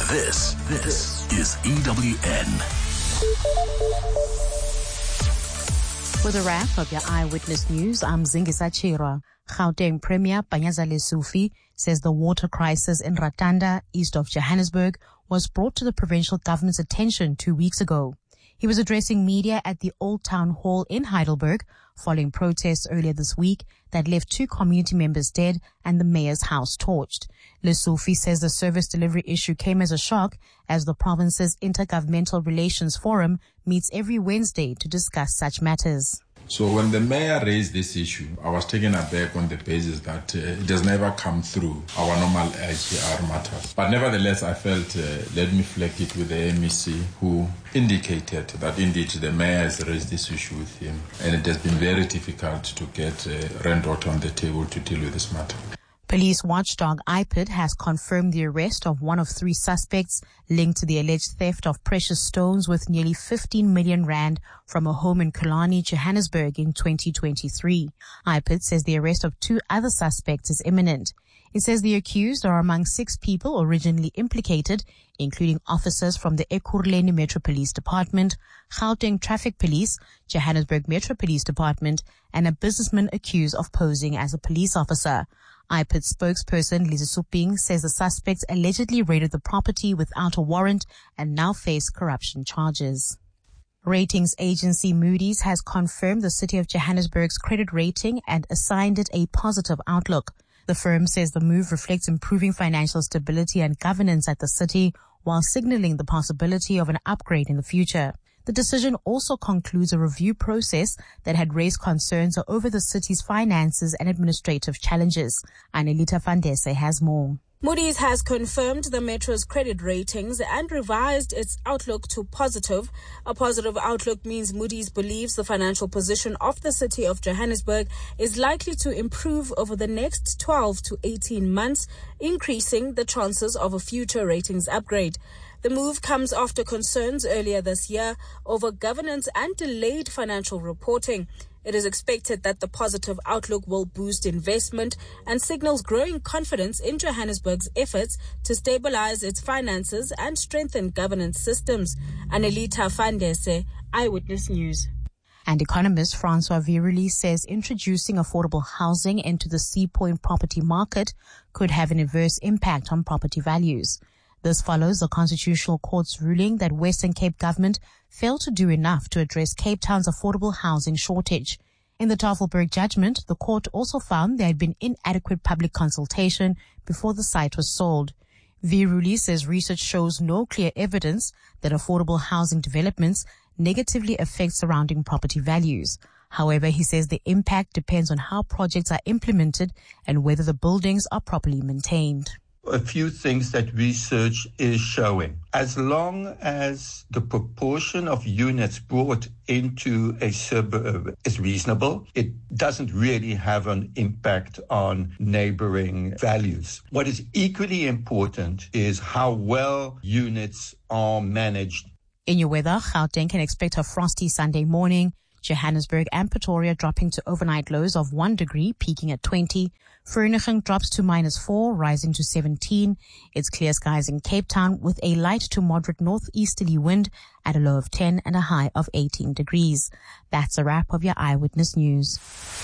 This is EWN. For the wrap of your Eyewitness News, I'm Zingisa Chira. Gauteng Premier Panyaza Lesufi says the water crisis in Ratanda, east of Johannesburg, was brought to the provincial government's attention 2 weeks ago. He was addressing media at the Old Town Hall in Heidelberg following protests earlier this week that left 2 community members dead and the mayor's house torched. Lesufi says the service delivery issue came as a shock as the province's Intergovernmental Relations Forum meets every Wednesday to discuss such matters. So when the mayor raised this issue, I was taken aback on the basis that it has never come through our normal IGR matters. But nevertheless, I felt, let me flag it with the MEC, who indicated that indeed the mayor has raised this issue with him. And it has been very difficult to get Randwater on the table to deal with this matter. Police watchdog IPID has confirmed the arrest of one of 3 suspects linked to the alleged theft of precious stones worth nearly 15 million rand from a home in Kulani, Johannesburg in 2023. IPID says the arrest of 2 other suspects is imminent. It says the accused are among 6 people originally implicated, including officers from the Ekurhuleni Metro Police Department, Gauteng Traffic Police, Johannesburg Metro Police Department, and a businessman accused of posing as a police officer. IPID spokesperson Lisa Suping says the suspects allegedly raided the property without a warrant and now face corruption charges. Ratings agency Moody's has confirmed the city of Johannesburg's credit rating and assigned it a positive outlook. The firm says the move reflects improving financial stability and governance at the city while signaling the possibility of an upgrade in the future. The decision also concludes a review process that had raised concerns over the city's finances and administrative challenges. Anelita Fandese has more. Moody's has confirmed the Metro's credit ratings and revised its outlook to positive. A positive outlook means Moody's believes the financial position of the city of Johannesburg is likely to improve over the next 12 to 18 months, increasing the chances of a future ratings upgrade. The move comes after concerns earlier this year over governance and delayed financial reporting. It is expected that the positive outlook will boost investment and signals growing confidence in Johannesburg's efforts to stabilize its finances and strengthen governance systems. Anelita Fandese, Eyewitness News. And economist Francois Viruli says introducing affordable housing into the Sea Point property market could have an adverse impact on property values. This follows the Constitutional Court's ruling that Western Cape government failed to do enough to address Cape Town's affordable housing shortage. In the Tafelberg judgment, the court also found there had been inadequate public consultation before the site was sold. Viruli says research shows no clear evidence that affordable housing developments negatively affect surrounding property values. However, he says the impact depends on how projects are implemented and whether the buildings are properly maintained. A few things that research is showing. As long as the proportion of units brought into a suburb is reasonable, it doesn't really have an impact on neighboring values. What is equally important is how well units are managed. In your weather, Gauteng can expect a frosty Sunday morning. Johannesburg and Pretoria dropping to overnight lows of 1 degree, peaking at 20. Vereeniging drops to -4, rising to 17. It's clear skies in Cape Town with a light to moderate northeasterly wind at a low of 10 and a high of 18 degrees. That's a wrap of your Eyewitness News.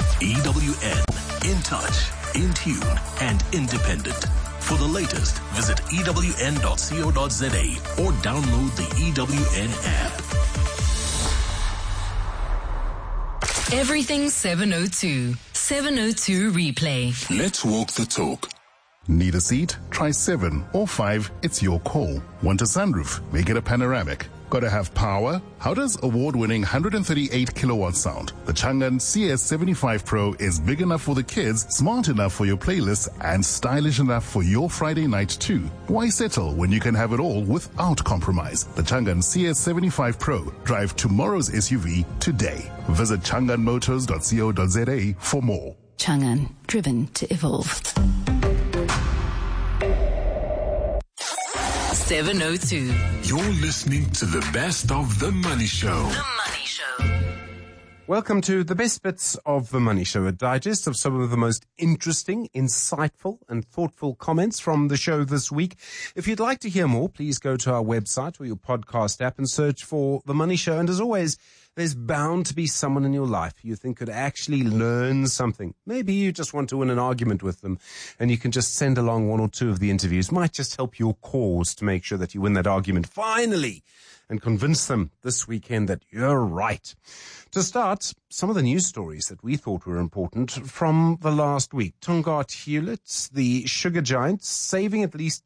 EWN, in touch, in tune, and independent. For the latest, visit ewn.co.za or download the EWN app. Everything 702. 702 replay. Let's walk the talk. Need a seat? Try 7 or 5. It's your call. Want a sunroof? Make it a panoramic. Gotta have power? How does award-winning 138 kilowatt sound? The Changan CS75 Pro is big enough for the kids, smart enough for your playlist, and stylish enough for your Friday night too. Why settle when you can have it all without compromise? The Changan CS75 Pro. Drive tomorrow's SUV today. Visit changanmotors.co.za for more. Changan, driven to evolve. 702. You're listening to the best of The Money Show. The Money Show. Welcome to the best bits of The Money Show, a digest of some of the most interesting, insightful and thoughtful comments from the show this week. If you'd like to hear more, please go to our website or your podcast app and search for The Money Show. And as always, there's bound to be someone in your life you think could actually learn something. Maybe you just want to win an argument with them and you can just send along one or two of the interviews. Might just help your cause to make sure that you win that argument finally and convince them this weekend that you're right. To start, some of the news stories that we thought were important from the last week. Tongaat Hewlett, the sugar giant, saving at least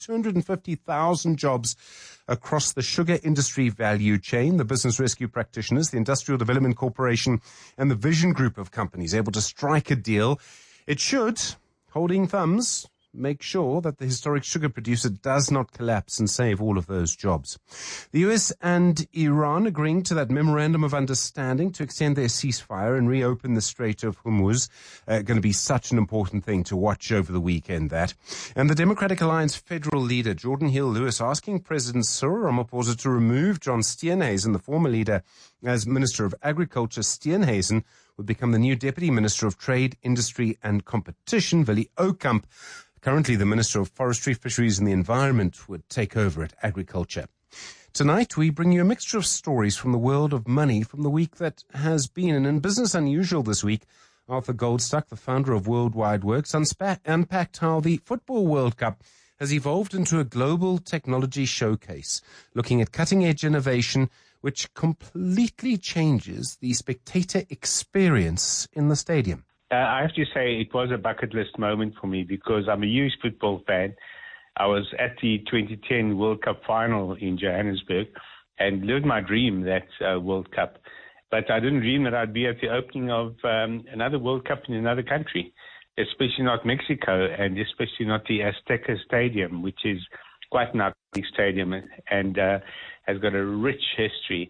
250,000 jobs across the sugar industry value chain. The Business Rescue Practitioners, the Industrial Development Corporation, and the Vision Group of companies able to strike a deal. It should, holding thumbs, make sure that the historic sugar producer does not collapse and save all of those jobs. The US and Iran agreeing to that memorandum of understanding to extend their ceasefire and reopen the Strait of Hormuz. Going to be such an important thing to watch over the weekend, that. And the Democratic Alliance federal leader, Jordan Hill-Lewis, asking President Cyril Ramaphosa to remove John Steenhuisen, the former leader, as Minister of Agriculture. Steenhuisen would become the new Deputy Minister of Trade, Industry and Competition. Willie Oukamp, currently the Minister of Forestry, Fisheries and the Environment, would take over at Agriculture. Tonight, we bring you a mixture of stories from the world of money from the week that has been. And in Business Unusual this week, Arthur Goldstuck, the founder of Worldwide Works, unpacked how the Football World Cup has evolved into a global technology showcase, looking at cutting-edge innovation which completely changes the spectator experience in the stadium. I have to say it was a bucket list moment for me because I'm a huge football fan. I was at the 2010 World Cup final in Johannesburg and lived my dream, that World Cup. But I didn't dream that I'd be at the opening of another World Cup in another country, especially not Mexico and especially not the Azteca Stadium, which is quite an iconic stadium and has got a rich history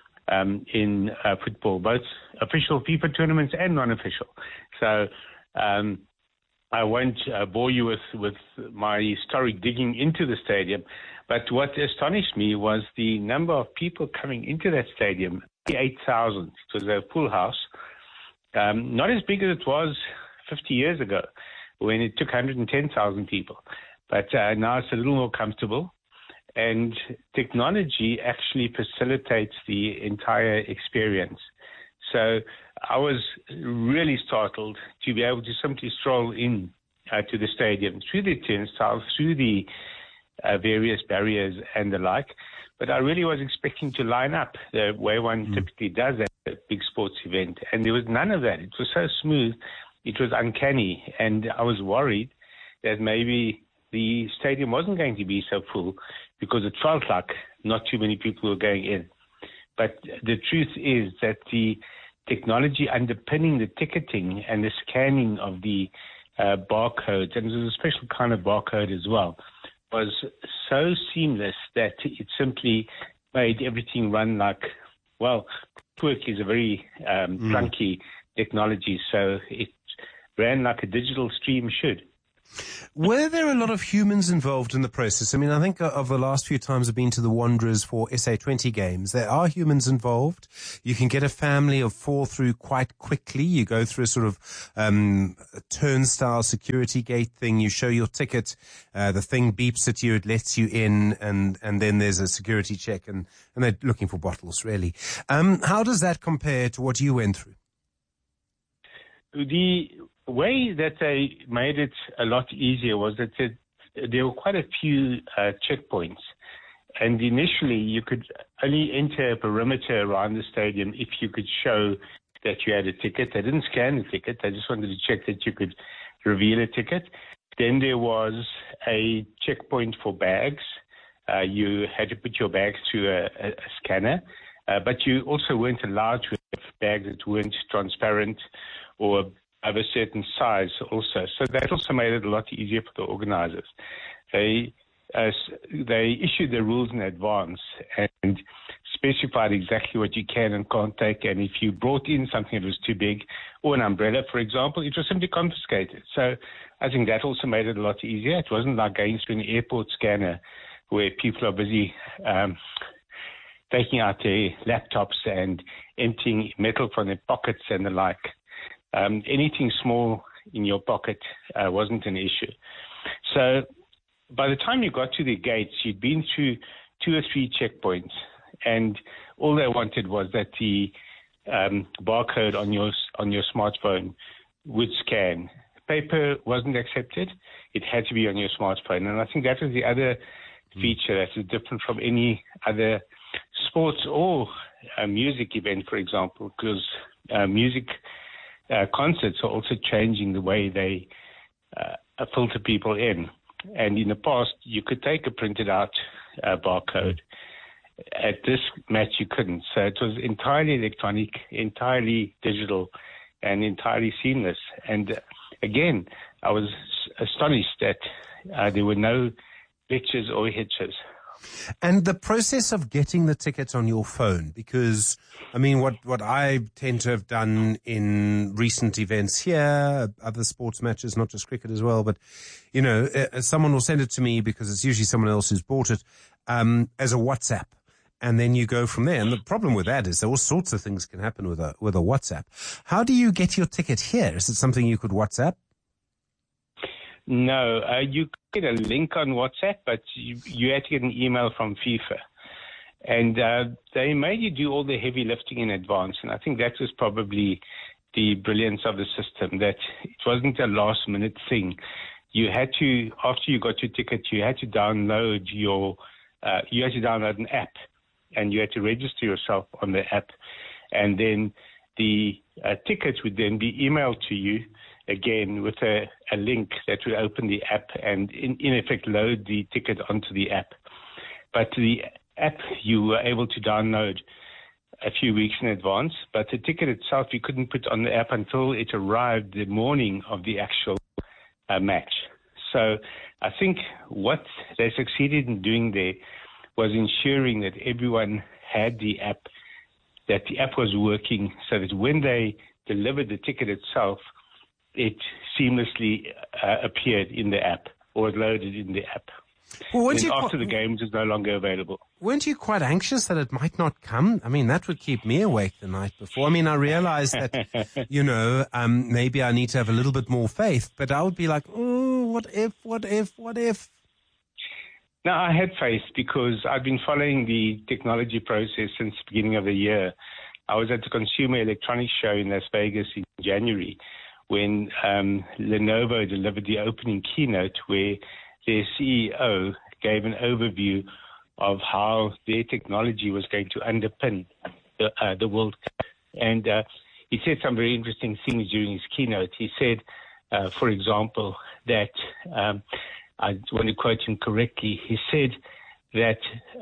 in football, both official FIFA tournaments and non-official. So I won't bore you with my historic digging into the stadium, but what astonished me was the number of people coming into that stadium, 8,000. It was a full house, not as big as it was 50 years ago when it took 110,000 people, but now it's a little more comfortable. And technology actually facilitates the entire experience. So I was really startled to be able to simply stroll in to the stadium, through the turnstiles, through the various barriers and the like. But I really was expecting to line up the way one typically does at a big sports event. And there was none of that. It was so smooth. It was uncanny. And I was worried that maybe the stadium wasn't going to be so full because it felt like not too many people were going in. But the truth is that the technology underpinning the ticketing and the scanning of the barcodes, and there's a special kind of barcode as well, was so seamless that it simply made everything run like, well, Twerk is a very clunky technology, so it ran like a digital stream should. Were there a lot of humans involved in the process? I mean, I think of the last few times I've been to the Wanderers for SA20 games, there are humans involved. You can get a family of 4 through quite quickly. You go through a sort of turnstile security gate thing. You show your ticket. The thing beeps at you. It lets you in. And then there's a security check. And they're looking for bottles, really. How does that compare to what you went through? The way that they made it a lot easier was that there were quite a few checkpoints. And initially, you could only enter a perimeter around the stadium if you could show that you had a ticket. They didn't scan the ticket. They just wanted to check that you could reveal a ticket. Then there was a checkpoint for bags. You had to put your bags through a scanner. But you also weren't allowed to have bags that weren't transparent or of a certain size also. So that also made it a lot easier for the organizers. They issued the rules in advance and specified exactly what you can and can't take. And if you brought in something that was too big, or an umbrella, for example, it was simply confiscated. So I think that also made it a lot easier. It wasn't like going through an airport scanner where people are busy taking out their laptops and emptying metal from their pockets and the like. Anything small in your pocket wasn't an issue. So by the time you got to the gates, you'd been through 2 or 3 checkpoints, and all they wanted was that the barcode on your smartphone would scan. Paper wasn't accepted. It had to be on your smartphone. And I think that was the other feature that is different from any other sports or music event, for example, because music concerts are also changing the way they filter people in. And in the past, you could take a printed out barcode. At this match, you couldn't. So it was entirely electronic, entirely digital, and entirely seamless. And again, I was astonished that there were no glitches or hitches. And the process of getting the ticket on your phone, because, I mean, what I tend to have done in recent events here, other sports matches, not just cricket as well, but, you know, someone will send it to me because it's usually someone else who's bought it, as a WhatsApp. And then you go from there. And the problem with that is all sorts of things can happen with a WhatsApp. How do you get your ticket here? Is it something you could WhatsApp? No, you get a link on WhatsApp, but you had to get an email from FIFA. And they made you do all the heavy lifting in advance. And I think that was probably the brilliance of the system, that it wasn't a last-minute thing. You had to, after you got your ticket, you had to download an app, and you had to register yourself on the app. And then the ticket would then be emailed to you again with a link that would open the app and in effect load the ticket onto the app. But the app you were able to download a few weeks in advance, but the ticket itself you couldn't put on the app until it arrived the morning of the actual match. So I think what they succeeded in doing there was ensuring that everyone had the app, that the app was working, so that when they delivered the ticket itself, it seamlessly appeared in the app or was loaded in the app. Well, after the games is no longer available. Weren't you quite anxious that it might not come? I mean, that would keep me awake the night before. I mean, I realized that, you know, maybe I need to have a little bit more faith, but I would be like, oh, what if? No, I had faith because I've been following the technology process since the beginning of the year. I was at the Consumer Electronics Show in Las Vegas in January when Lenovo delivered the opening keynote where their CEO gave an overview of how their technology was going to underpin the World Cup. And he said some very interesting things during his keynote. He said, for example, that, I want to quote him correctly, he said that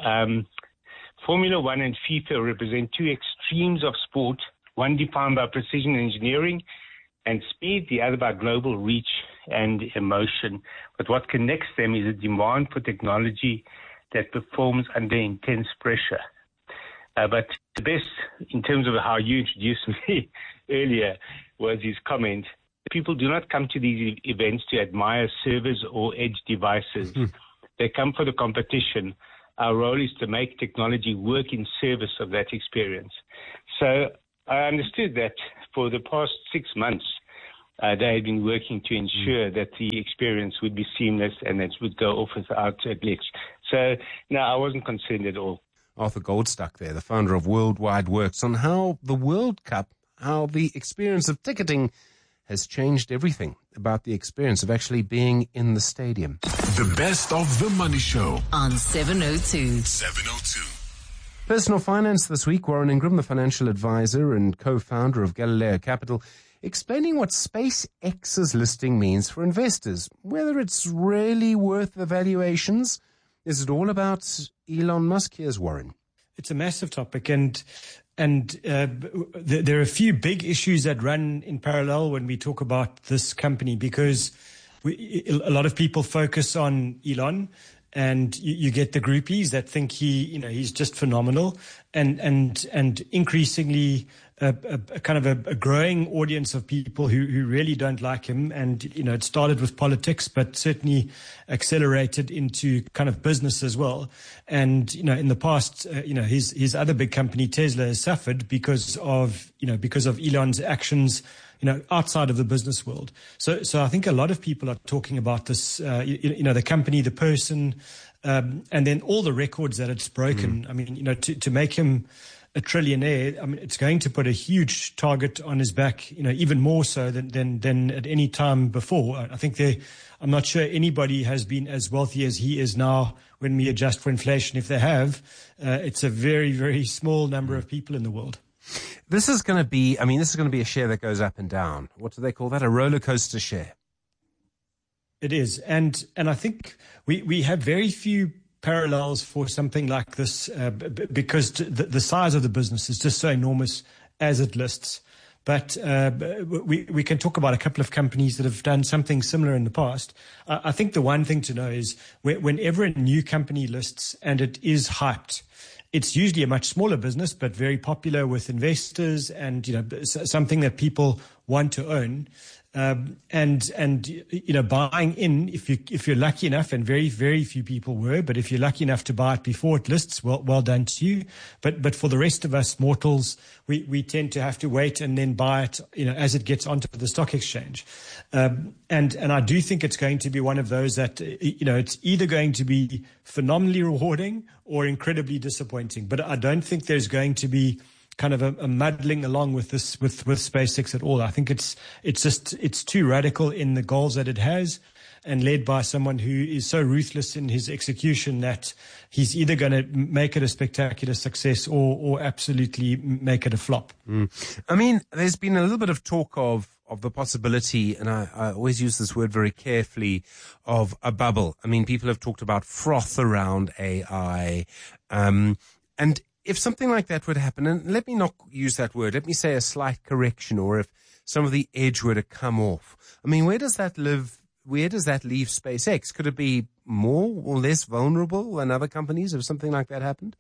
Formula One and FIFA represent two extremes of sport, one defined by precision engineering and speed, the other by global reach and emotion. But what connects them is a demand for technology that performs under intense pressure. But the best, in terms of how you introduced me earlier, was his comment. People do not come to these events to admire servers or edge devices. They come for the competition. Our role is to make technology work in service of that experience. So I understood that for the past 6 months, they had been working to ensure that the experience would be seamless and that it would go off without a glitch. So, no, I wasn't concerned at all. Arthur Goldstuck there, the founder of Worldwide Works, on how the World Cup, how the experience of ticketing has changed everything about the experience of actually being in the stadium. The best of the Money Show on 702. 702. Personal finance this week. Warren Ingram, the financial advisor and co-founder of Galileo Capital, explaining what SpaceX's listing means for investors, whether it's really worth the valuations. Is it all about Elon Musk? Here's Warren. It's a massive topic, and there are a few big issues that run in parallel when we talk about this company, because a lot of people focus on Elon, and you get the groupies that think he's just phenomenal, and increasingly kind of a growing audience of people who really don't like him. And, it started with politics, but certainly accelerated into kind of business as well. And, in the past, his other big company, Tesla, has suffered because of Elon's actions, outside of the business world. So I think a lot of people are talking about this, the company, the person, and then all the records that it's broken. I mean, to make him a trillionaire, I mean, it's going to put a huge target on his back, even more so than at any time before. I think I'm not sure anybody has been as wealthy as he is now when we adjust for inflation. If they have, it's a very, very small number of people in the world. This is going to be a share that goes up and down. What do they call that? A roller coaster share. It is. And I think we have very few parallels for something like this because the size of the business is just so enormous as it lists. But we can talk about a couple of companies that have done something similar in the past. I think the one thing to know is whenever a new company lists and it is hyped, it's usually a much smaller business, but very popular with investors and, something that people want to own. And buying in, if you're lucky enough, and very, very few people were, but if you're lucky enough to buy it before it lists, well done to you. But for the rest of us mortals, we tend to have to wait and then buy it, as it gets onto the stock exchange. And I do think it's going to be one of those that, it's either going to be phenomenally rewarding or incredibly disappointing. But I don't think there's going to be kind of a muddling along with this, with SpaceX at all. I think it's too radical in the goals that it has and led by someone who is so ruthless in his execution that he's either going to make it a spectacular success or absolutely make it a flop. I mean, there's been a little bit of talk of the possibility, and I always use this word very carefully, of a bubble. I mean, people have talked about froth around AI, and if something like that would happen, and let me not use that word, let me say a slight correction, or if some of the edge were to come off, I mean, where does that leave SpaceX? Could it be more or less vulnerable than other companies if something like that happened?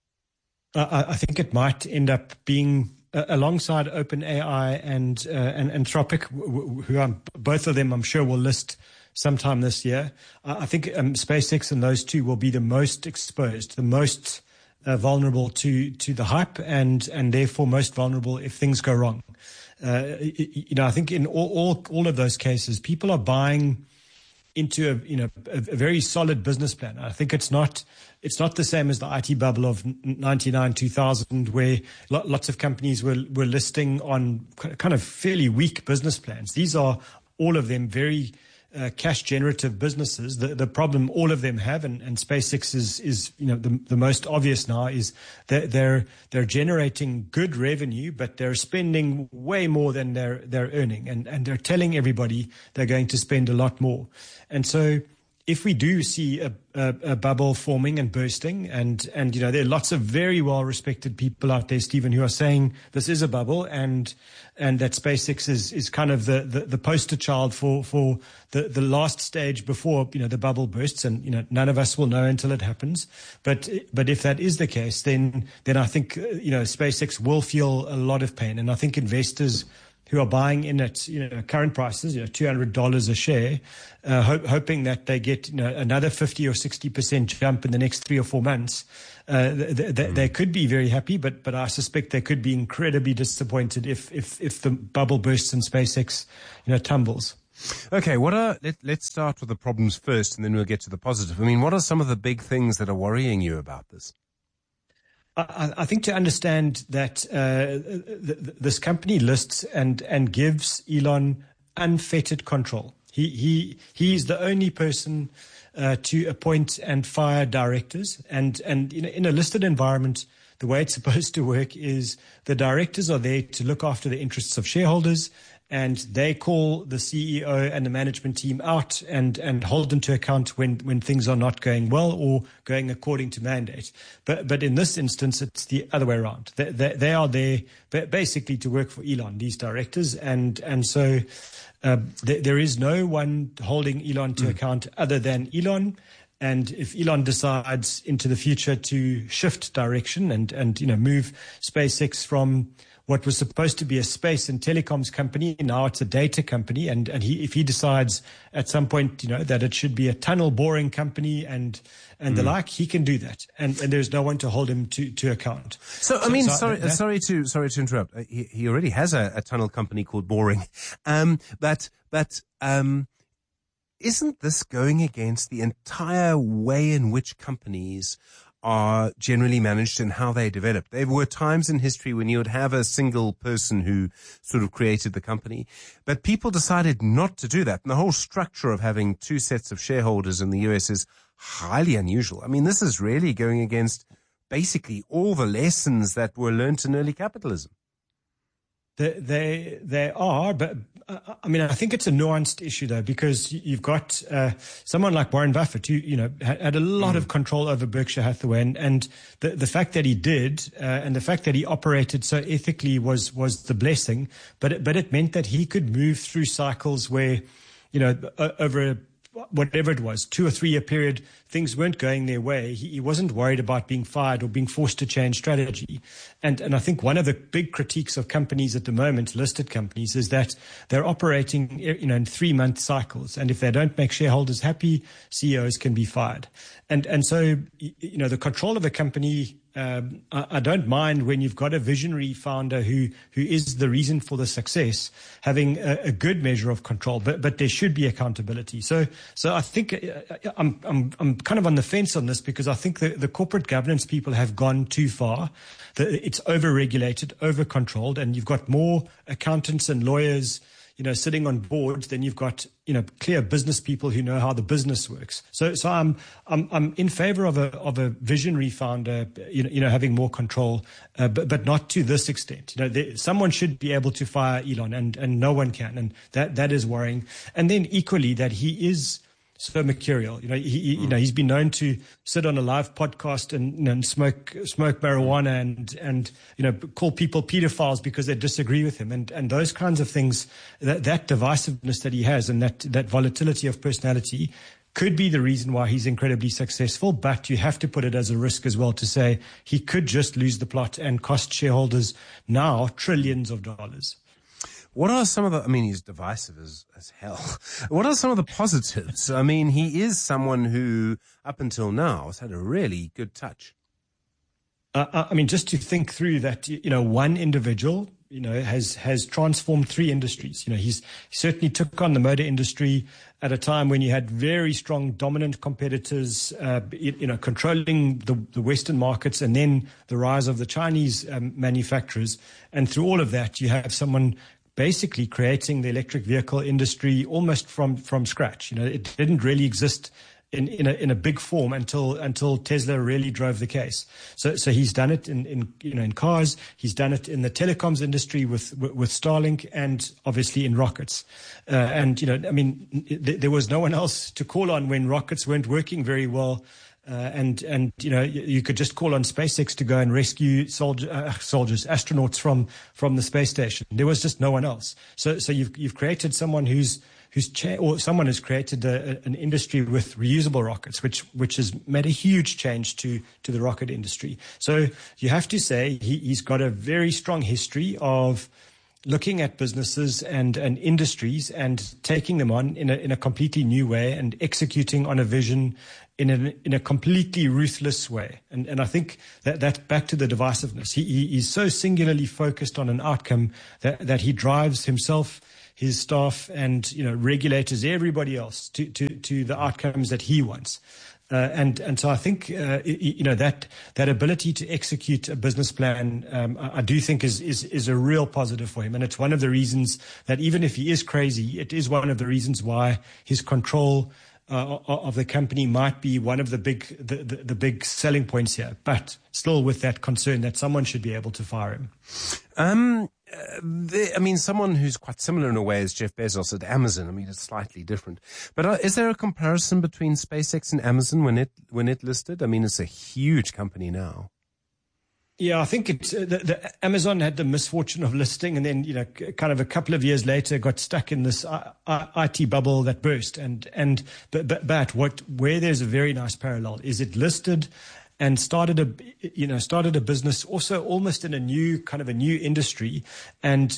I think it might end up being alongside OpenAI and Anthropic, who both of them I'm sure will list sometime this year. I think SpaceX and those two will be the most exposed, the most vulnerable to the hype and therefore most vulnerable if things go wrong. I think in all of those cases, people are buying into a very solid business plan. I think it's not the same as the IT bubble of 99, 2000, where lots of companies were listing on kind of fairly weak business plans. These are all of them very cash generative businesses. The problem all of them have, and SpaceX is the most obvious now, is that they're generating good revenue, but they're spending way more than they're earning, and they're telling everybody they're going to spend a lot more. And so if we do see a bubble forming and bursting, and there are lots of very well respected people out there, Stephen, who are saying this is a bubble, and that SpaceX is kind of the poster child for the last stage before the bubble bursts, and none of us will know until it happens. But if that is the case, then I think SpaceX will feel a lot of pain, and I think investors who are buying in at current prices, $200 a share, hoping that they get another 50 or 60% jump in the next 3 or 4 months. They could be very happy, but I suspect they could be incredibly disappointed if the bubble bursts and SpaceX tumbles. Okay, let's start with the problems first, and then we'll get to the positive. I mean, what are some of the big things that are worrying you about this? I think to understand that this company lists and gives Elon unfettered control. He's the only person to appoint and fire directors, and in a listed environment, the way it's supposed to work is the directors are there to look after the interests of shareholders, and they call the CEO and the management team out and hold them to account when things are not going well or going according to mandate. But in this instance, it's the other way around. They are there basically to work for Elon, these directors, and so there is no one holding Elon to account other than Elon. And if Elon decides into the future to shift direction and move SpaceX from what was supposed to be a space and telecoms company. Now it's a data company. And if he decides at some point, that it should be a tunnel boring company and the like, he can do that. And there's no one to hold him to account. So sorry to interrupt. He already has a tunnel company called Boring. But isn't this going against the entire way in which companies are generally managed and how they develop? There were times in history when you would have a single person who sort of created the company, but people decided not to do that. And the whole structure of having two sets of shareholders in the US is highly unusual. I mean, this is really going against basically all the lessons that were learnt in early capitalism. They are, but I mean, I think it's a nuanced issue though, because you've got someone like Warren Buffett who, had a lot of control over Berkshire Hathaway, and the fact that he did, and the fact that he operated so ethically was the blessing, but it meant that he could move through cycles where, over whatever it was, 2 or 3 year period, things weren't going their way. He wasn't worried about being fired or being forced to change strategy. And I think one of the big critiques of companies at the moment, listed companies, is that they're operating, in 3-month cycles. And if they don't make shareholders happy, CEOs can be fired. And so, the control of a company, I don't mind when you've got a visionary founder who is the reason for the success, having a good measure of control, but there should be accountability. So I think I'm kind of on the fence on this, because I think the corporate governance people have gone too far. It's over-regulated, over-controlled, and you've got more accountants and lawyers, sitting on boards than you've got, clear business people who know how the business works. So I'm in favor of a visionary founder, having more control, but not to this extent. Someone should be able to fire Elon, and no one can, and that is worrying. And then equally that he is so mercurial. He's been known to sit on a live podcast and smoke marijuana and call people pedophiles because they disagree with him, and those kinds of things. That divisiveness that he has, and that volatility of personality, could be the reason why he's incredibly successful. But you have to put it as a risk as well, to say he could just lose the plot and cost shareholders now trillions of dollars. What are some of the, he's divisive as hell. What are some of the positives? He is someone who, up until now, has had a really good touch. Just to think through that, one individual, has transformed 3 industries. He certainly took on the motor industry at a time when you had very strong dominant competitors, controlling the Western markets, and then the rise of the Chinese manufacturers. And through all of that, you have someone basically creating the electric vehicle industry almost from scratch. It didn't really exist in a big form until Tesla really drove the case. So he's done it in cars. He's done it in the telecoms industry with Starlink, and obviously in rockets. There was no one else to call on when rockets weren't working very well. You could just call on SpaceX to go and rescue astronauts from the space station. There was just no one else. So you've created someone someone has created an industry with reusable rockets, which has made a huge change to the rocket industry. So you have to say he's got a very strong history of looking at businesses and industries and taking them on in a completely new way, and executing on a vision in a completely ruthless way. And I think that's back to the divisiveness. He's so singularly focused on an outcome that he drives himself, his staff, and regulators, everybody else to the outcomes that he wants. And so I think that ability to execute a business plan, I do think is a real positive for him, and it's one of the reasons that even if he is crazy, it is one of the reasons why his control of the company might be one of the big selling points here. But still, with that concern that someone should be able to fire him. Someone who's quite similar in a way is Jeff Bezos at Amazon. It's slightly different. But is there a comparison between SpaceX and Amazon when it listed? It's a huge company now. Yeah, I think the Amazon had the misfortune of listing, and then kind of a couple of years later got stuck in this IT bubble that burst. But where there's a very nice parallel is it listed and started a business also almost in a new industry. And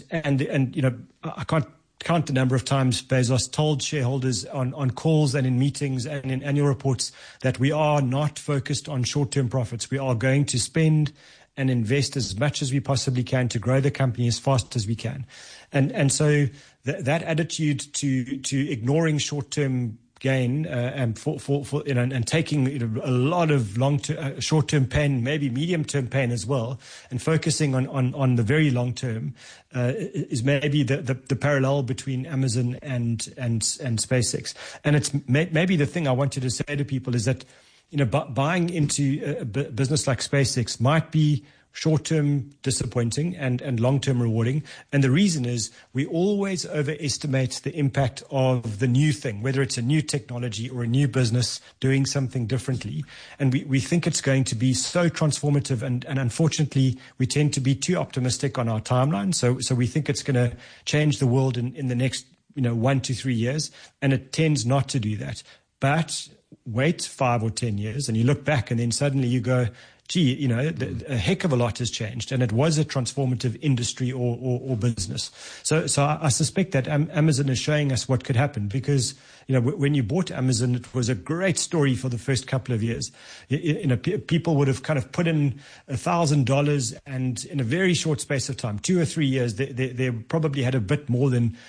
I can't count the number of times Bezos told shareholders on calls and in meetings and in annual reports that we are not focused on short-term profits. We are going to spend and invest as much as we possibly can to grow the company as fast as we can. And so that attitude to ignoring short-term gain and taking a lot of short-term pain, maybe medium-term pain as well, and focusing on the very long term is maybe the parallel between Amazon and SpaceX. And it's maybe the thing I wanted to say to people is that buying into a business like SpaceX might be short-term disappointing and long-term rewarding. And the reason is we always overestimate the impact of the new thing, whether it's a new technology or a new business doing something differently. And we think it's going to be so transformative. And unfortunately, we tend to be too optimistic on our timeline. So we think it's going to change the world in the next 1 to 3 years. And it tends not to do that. Wait 5 or 10 years and you look back and then suddenly you go, gee, a heck of a lot has changed, and it was a transformative industry or business. So I suspect that Amazon is showing us what could happen because, when you bought Amazon, it was a great story for the first couple of years. People would have kind of put in $1,000 and in a very short space of time, 2 or 3 years, they probably had a bit more than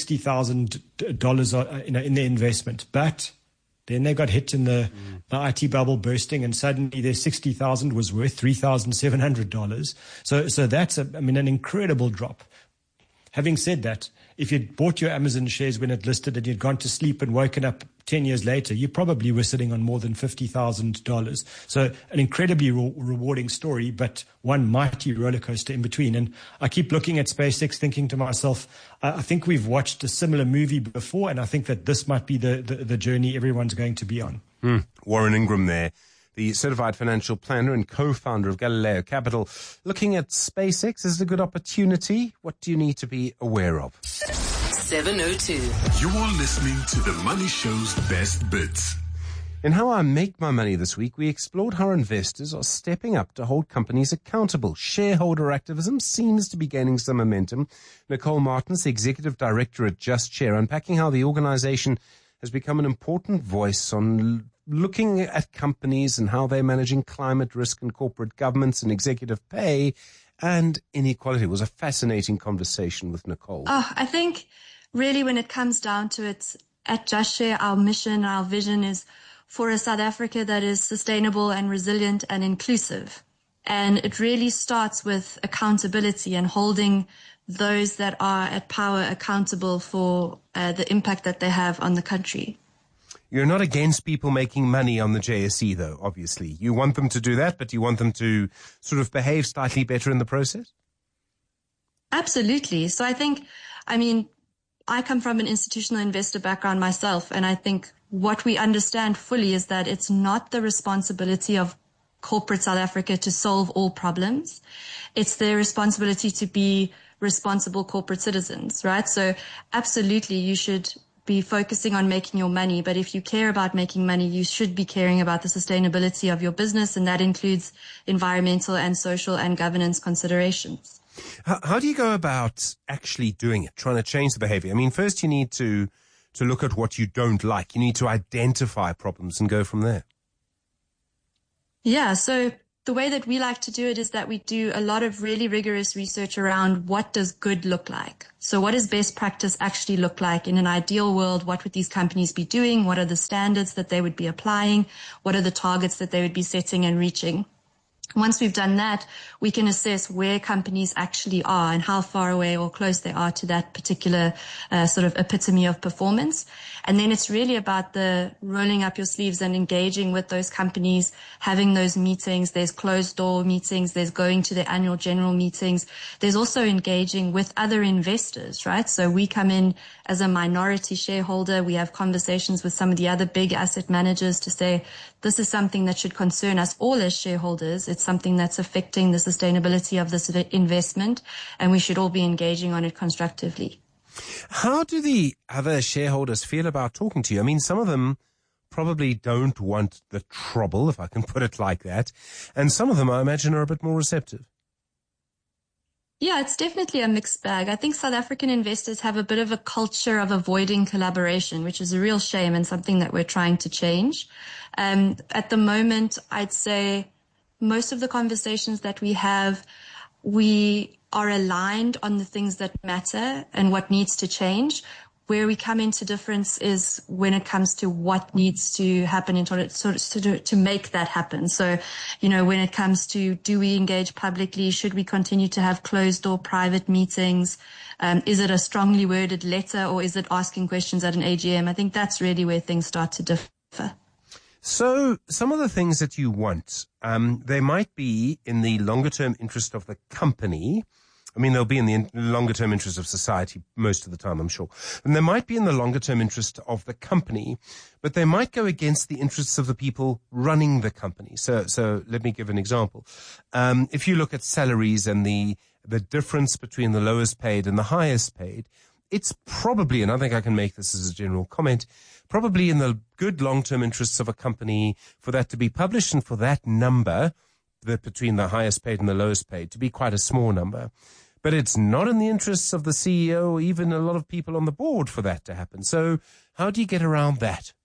$60,000 in their investment. But then they got hit in the IT bubble bursting, and suddenly their $60,000 was worth $3,700. So that's an incredible drop. Having said that, if you'd bought your Amazon shares when it listed and you'd gone to sleep and woken up 10 years later, you probably were sitting on more than $50,000. So an incredibly rewarding story, but one mighty roller coaster in between. And I keep looking at SpaceX thinking to myself, I think we've watched a similar movie before, and I think that this might be the journey everyone's going to be on. Warren Ingram there, the certified financial planner and co-founder of Galileo Capital. Looking at SpaceX, is it a good opportunity? What do you need to be aware of? 702. You're listening to The Money Show's best bits. In How I Make My Money this week, we explored how investors are stepping up to hold companies accountable. Shareholder activism seems to be gaining some momentum. Nicole Martins, the executive director at Just Share, unpacking how the organization has become an important voice on looking at companies and how they're managing climate risk and corporate governance and executive pay and inequality. It was a fascinating conversation with Nicole. I think really when it comes down to it, at Just Share, our mission, our vision is for a South Africa that is sustainable and resilient and inclusive. And it really starts with accountability and holding those that are at power accountable for the impact that they have on the country. You're not against people making money on the JSE, though, obviously. You want them to do that, but you want them to sort of behave slightly better in the process? Absolutely. So I come from an institutional investor background myself, and I think what we understand fully is that it's not the responsibility of corporate South Africa to solve all problems. It's their responsibility to be responsible corporate citizens, right? So absolutely, you should be focusing on making your money. But if you care about making money, you should be caring about the sustainability of your business. And that includes environmental and social and governance considerations. How do you go about actually doing it, trying to change the behavior? First you need to look at what you don't like. You need to identify problems and go from there. Yeah. So the way that we like to do it is that we do a lot of really rigorous research around what does good look like. So what does best practice actually look like in an ideal world? What would these companies be doing? What are the standards that they would be applying? What are the targets that they would be setting and reaching? Once we've done that, we can assess where companies actually are and how far away or close they are to that particular sort of epitome of performance. And then it's really about the rolling up your sleeves and engaging with those companies, having those meetings. There's closed door meetings. There's going to the annual general meetings. There's also engaging with other investors, right? So we come in as a minority shareholder. We have conversations with some of the other big asset managers to say, this is something that should concern us all as shareholders. It's something that's affecting the sustainability of this investment, and we should all be engaging on it constructively. How do the other shareholders feel about talking to you? Some of them probably don't want the trouble, if I can put it like that. And some of them, I imagine, are a bit more receptive. Yeah, it's definitely a mixed bag. I think South African investors have a bit of a culture of avoiding collaboration, which is a real shame and something that we're trying to change. At the moment, I'd say most of the conversations that we have, we are aligned on the things that matter and what needs to change. Where we come into difference is when it comes to what needs to happen in order to make that happen. So, when it comes to, do we engage publicly? Should we continue to have closed door private meetings? Is it a strongly worded letter, or is it asking questions at an AGM? I think that's really where things start to differ. So some of the things that you want, they might be in the longer term interest of the company. I mean, they'll be in the longer-term interest of society most of the time, I'm sure. And they might be in the longer-term interest of the company, but they might go against the interests of the people running the company. So let me give an example. If you look at salaries and the difference between the lowest paid and the highest paid, it's probably, and I think I can make this as a general comment, probably in the good long-term interests of a company for that to be published and for that number, between the highest paid and the lowest paid, to be quite a small number. But it's not in the interests of the CEO or even a lot of people on the board for that to happen. So how do you get around that?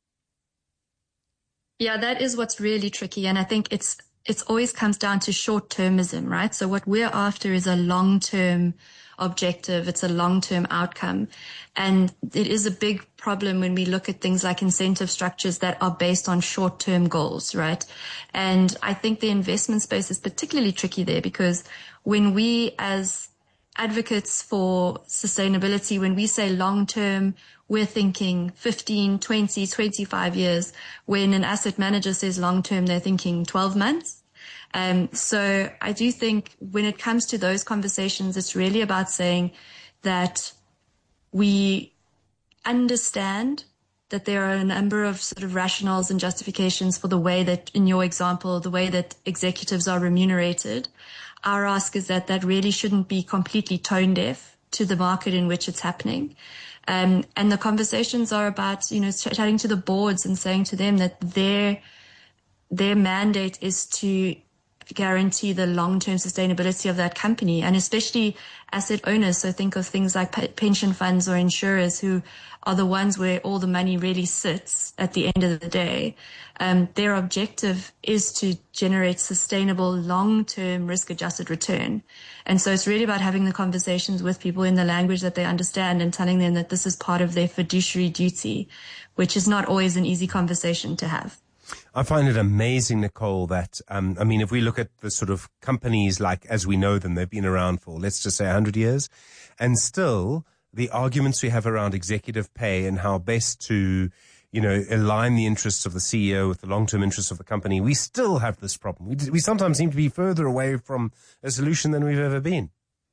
Yeah, that is what's really tricky. And I think it's always comes down to short-termism, right? So what we're after is a long-term objective. It's a long-term outcome. And it is a big problem when we look at things like incentive structures that are based on short-term goals, right? And I think the investment space is particularly tricky there, because when we as advocates for sustainability, when we say long-term, we're thinking 15, 20, 25 years. When an asset manager says long-term, they're thinking 12 months. So I do think when it comes to those conversations, it's really about saying that we understand that there are a number of sort of rationales and justifications for the way that, in your example, the way that executives are remunerated. Our ask is that really shouldn't be completely tone deaf to the market in which it's happening. And the conversations are about, chatting to the boards and saying to them that their mandate is to guarantee the long-term sustainability of that company, and especially asset owners. So think of things like pension funds or insurers, who are the ones where all the money really sits at the end of the day. Their objective is to generate sustainable long-term risk-adjusted return. And so it's really about having the conversations with people in the language that they understand and telling them that this is part of their fiduciary duty, which is not always an easy conversation to have. I find it amazing, Nicole, that, if we look at the sort of companies like as we know them, they've been around for, let's just say 100 years, and still the arguments we have around executive pay and how best to, align the interests of the CEO with the long-term interests of the company, we still have this problem. We sometimes seem to be further away from a solution than we've ever been.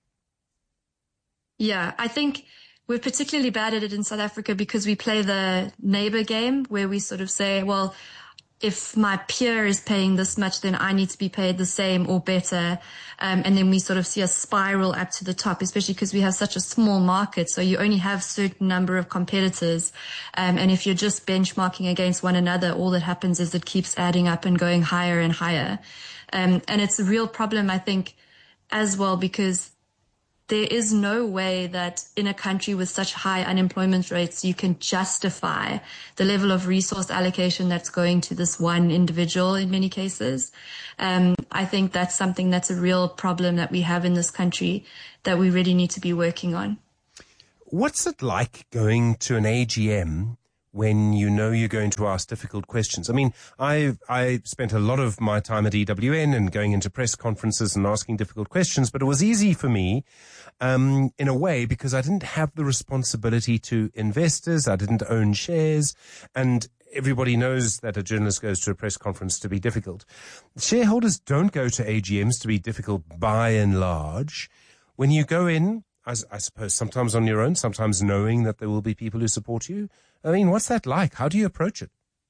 Yeah, I think we're particularly bad at it in South Africa because we play the neighbor game, where we sort of say, well, if my peer is paying this much, then I need to be paid the same or better. And then we sort of see a spiral up to the top, especially because we have such a small market. So you only have a certain number of competitors. And if you're just benchmarking against one another, all that happens is it keeps adding up and going higher and higher. And it's a real problem, I think, as well, because there is no way that in a country with such high unemployment rates, you can justify the level of resource allocation that's going to this one individual in many cases. I think that's something that's a real problem that we have in this country that we really need to be working on. What's it like going to an AGM when you know you're going to ask difficult questions? I mean, I spent a lot of my time at EWN and going into press conferences and asking difficult questions, but it was easy for me in a way because I didn't have the responsibility to investors. I didn't own shares, and everybody knows that a journalist goes to a press conference to be difficult. Shareholders don't go to AGMs to be difficult by and large. When you go in, I suppose sometimes on your own, sometimes knowing that there will be people who support you. I mean, what's that like? How do you approach it?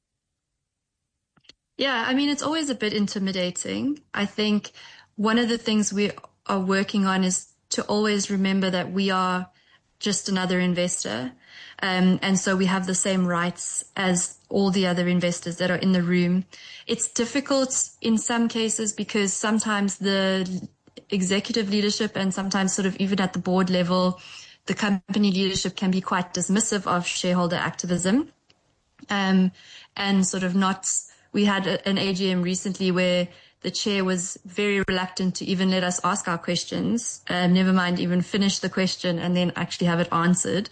Yeah, I mean, it's always a bit intimidating. I think one of the things we are working on is to always remember that we are just another investor. And so we have the same rights as all the other investors that are in the room. It's difficult in some cases because sometimes the executive leadership and sometimes sort of even at the board level, the company leadership can be quite dismissive of shareholder activism. And sort of we had an AGM recently where the chair was very reluctant to even let us ask our questions, never mind even finish the question and then actually have it answered.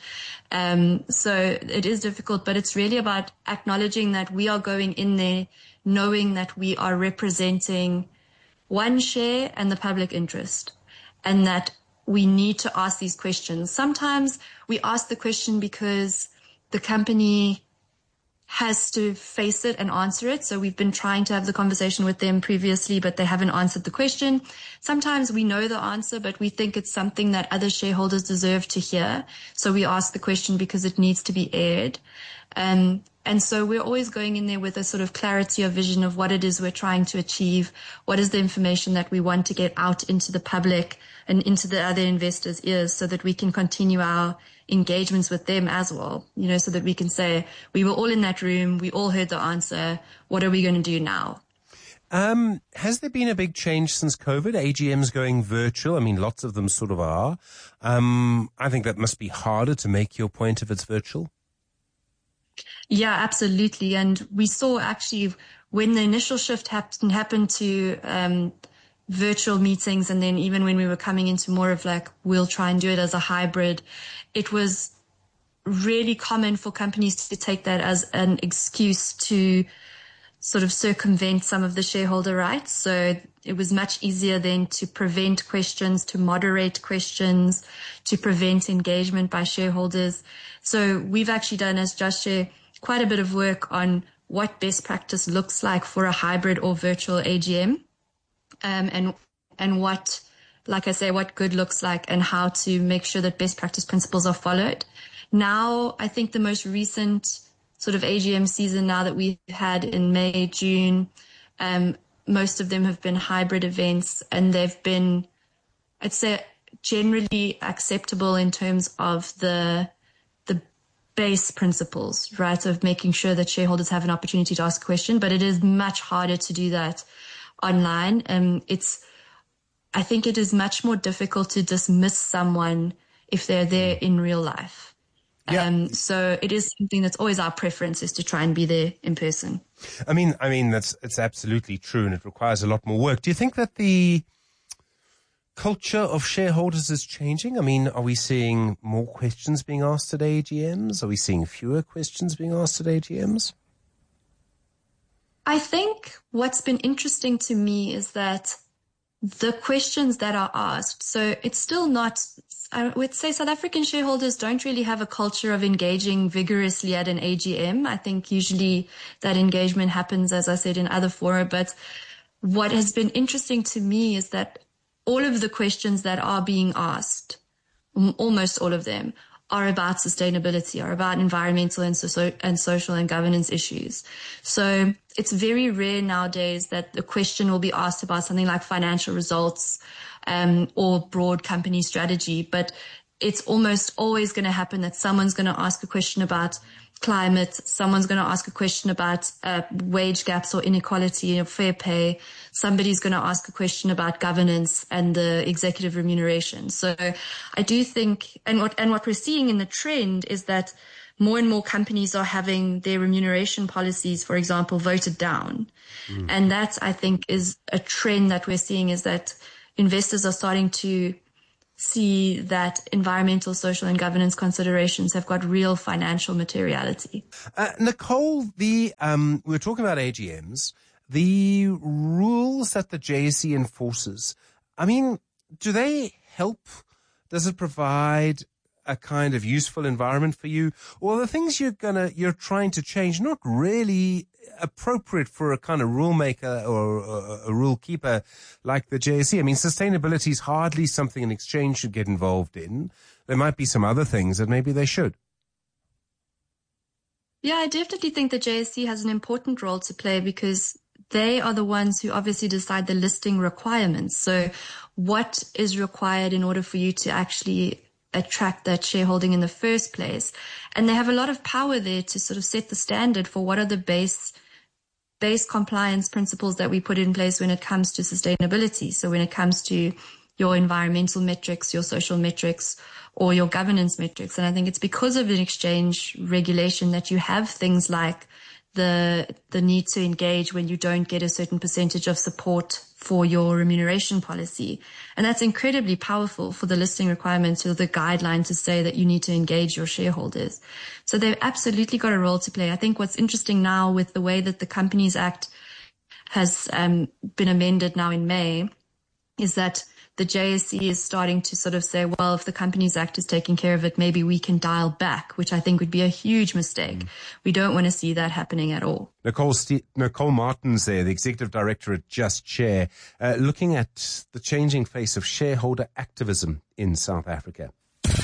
So it is difficult, but it's really about acknowledging that we are going in there knowing that we are representing one share and the public interest, and that we need to ask these questions. Sometimes we ask the question because the company has to face it and answer it. So we've been trying to have the conversation with them previously, but they haven't answered the question. Sometimes we know the answer, but we think it's something that other shareholders deserve to hear. So we ask the question because it needs to be aired. And so we're always going in there with a sort of clarity of vision of what it is we're trying to achieve. What is the information that we want to get out into the public and into the other investors' ears so that we can continue our engagements with them as well, so that we can say, we were all in that room, we all heard the answer, what are we going to do now? Has there been a big change since COVID? AGMs going virtual? I mean, lots of them sort of are. I think that must be harder to make your point if it's virtual. Yeah, absolutely. And we saw actually when the initial shift happened to virtual meetings, and then even when we were coming into more of like, we'll try and do it as a hybrid, it was really common for companies to take that as an excuse to sort of circumvent some of the shareholder rights. So it was much easier then to prevent questions, to moderate questions, to prevent engagement by shareholders. So we've actually done, as Just Share, quite a bit of work on what best practice looks like for a hybrid or virtual AGM, and what, like I say, what good looks like and how to make sure that best practice principles are followed. Now, I think the most recent sort of AGM season now that we've had in May, June, most of them have been hybrid events, and they've been, I'd say, generally acceptable in terms of the base principles, right, of making sure that shareholders have an opportunity to ask a question. But it is much harder to do that online. I think it is much more difficult to dismiss someone if they're there in real life. Yeah. So it is something that's always our preference, is to try and be there in person. I mean, it's absolutely true, and it requires a lot more work. Do you think that the culture of shareholders is changing? I mean, are we seeing more questions being asked at AGMs? Are we seeing fewer questions being asked at AGMs? I think what's been interesting to me is that the questions that are asked, so it's still not, I would say South African shareholders don't really have a culture of engaging vigorously at an AGM. I think usually that engagement happens, as I said, in other fora. But what has been interesting to me is that all of the questions that are being asked, almost all of them, are about sustainability, are about environmental and social and governance issues. So it's very rare nowadays that the question will be asked about something like financial results or broad company strategy, but it's almost always going to happen that someone's going to ask a question about climate, someone's going to ask a question about wage gaps or inequality or fair pay, somebody's going to ask a question about governance and the executive remuneration. So I do think, and what we're seeing in the trend is that more and more companies are having their remuneration policies, for example, voted down. And that, I think, is a trend that we're seeing, is that investors are starting to see that environmental, social and governance considerations have got real financial materiality. Nicole, we were talking about AGMs, the rules that the JSE enforces. I mean, do they help? Does it provide a kind of useful environment for you? Or the things you're trying to change not really appropriate for a kind of rule maker or a rule keeper like the JSE? I mean, sustainability is hardly something an exchange should get involved in. There might be some other things that maybe they should. Yeah, I definitely think the JSE has an important role to play, because they are the ones who obviously decide the listing requirements. So what is required in order for you to actually attract that shareholding in the first place. And they have a lot of power there to sort of set the standard for what are the base compliance principles that we put in place when it comes to sustainability. So when it comes to your environmental metrics, your social metrics, or your governance metrics. And I think it's because of an exchange regulation that you have things like the need to engage when you don't get a certain percentage of support for your remuneration policy. And that's incredibly powerful for the listing requirements or the guideline to say that you need to engage your shareholders. So they've absolutely got a role to play. I think what's interesting now with the way that the Companies Act has been amended now in May is that the JSE is starting to sort of say, well, if the Companies Act is taking care of it, maybe we can dial back, which I think would be a huge mistake. We don't want to see that happening at all. Nicole Martins there, the Executive Director at Just Share, looking at the changing face of shareholder activism in South Africa.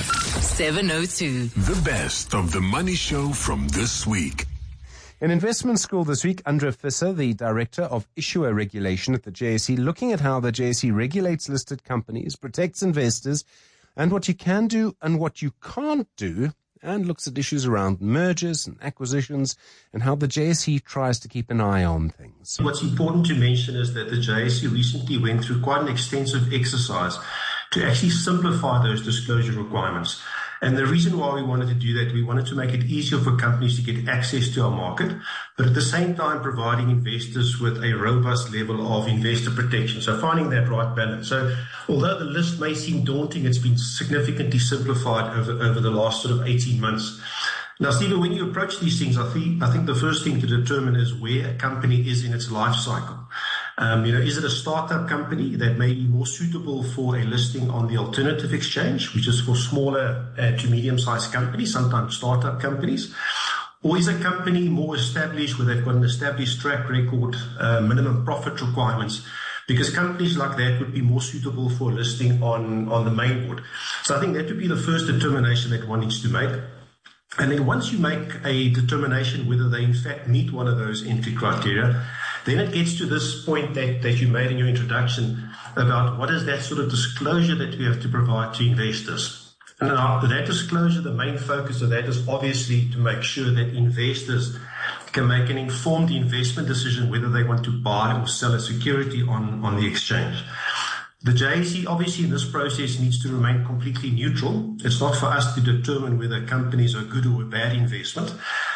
702. The best of the Money Show from this week. In Investment School this week, Andre Visser, the Director of Issuer Regulation at the JSE, looking at how the JSE regulates listed companies, protects investors, and what you can do and what you can't do, and looks at issues around mergers and acquisitions and how the JSE tries to keep an eye on things. What's important to mention is that the JSE recently went through quite an extensive exercise to actually simplify those disclosure requirements. And the reason why we wanted to do that, we wanted to make it easier for companies to get access to our market, but at the same time providing investors with a robust level of investor protection. So finding that right balance. So although the list may seem daunting, it's been significantly simplified over the last sort of 18 months. Now, Stephen, when you approach these things, I think the first thing to determine is where a company is in its life cycle. Is it a startup company that may be more suitable for a listing on the alternative exchange, which is for smaller to medium-sized companies, sometimes startup companies? Or is a company more established where they've got an established track record, minimum profit requirements? Because companies like that would be more suitable for listing on the main board. So I think that would be the first determination that one needs to make. And then once you make a determination whether they in fact meet one of those entry criteria, then it gets to this point that you made in your introduction about what is that sort of disclosure that we have to provide to investors. And after that disclosure, the main focus of that is obviously to make sure that investors can make an informed investment decision whether they want to buy or sell a security on the exchange. The JSE, obviously, in this process needs to remain completely neutral. It's not for us to determine whether companies are good or a bad investment.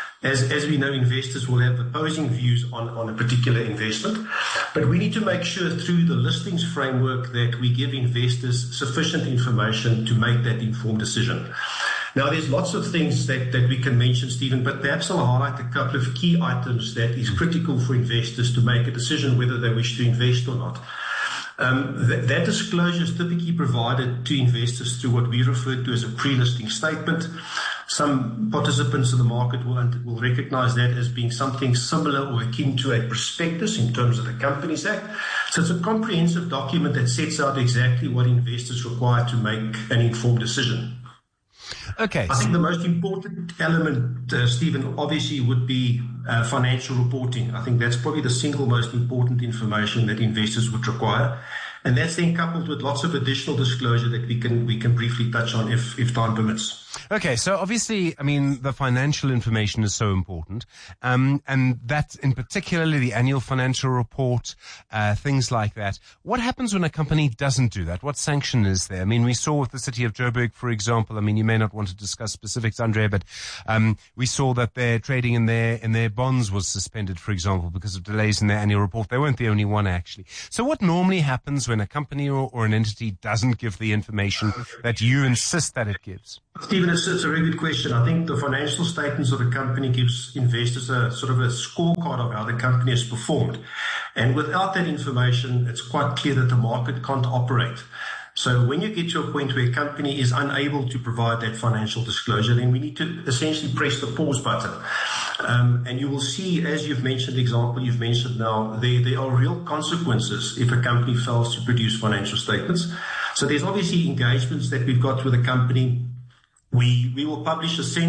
As we know, investors will have opposing views on a particular investment. But we need to make sure through the listings framework that we give investors sufficient information to make that informed decision. Now, there's lots of things that we can mention, Stephen, but perhaps I'll highlight a couple of key items that is critical for investors to make a decision whether they wish to invest or not. That disclosure is typically provided to investors through what we refer to as a pre-listing statement. Some participants in the market will recognize that as being something similar or akin to a prospectus in terms of the Companies Act. So it's a comprehensive document that sets out exactly what investors require to make an informed decision. Okay. I think the most important element, Stephen, obviously would be financial reporting. I think that's probably the single most important information that investors would require. And that's then coupled with lots of additional disclosure that we can briefly touch on if time permits. Okay, so obviously, I mean, the financial information is so important, and that's in particularly the annual financial report, things like that. What happens when a company doesn't do that? What sanction is there? I mean, we saw with the city of Joburg, for example. I mean, you may not want to discuss specifics, Andre, but we saw that their trading in their bonds was suspended, for example, because of delays in their annual report. They weren't the only one, actually. So what normally happens when a company or an entity doesn't give the information that you insist that it gives? Stephen, it's a very good question. I think the financial statements of a company gives investors a sort of a scorecard of how the company has performed. And without that information, it's quite clear that the market can't operate. So when you get to a point where a company is unable to provide that financial disclosure, then we need to essentially press the pause button. And you will see, as you've mentioned, the example you've mentioned now, there are real consequences if a company fails to produce financial statements. So there's obviously engagements that we've got with a company. We will publish a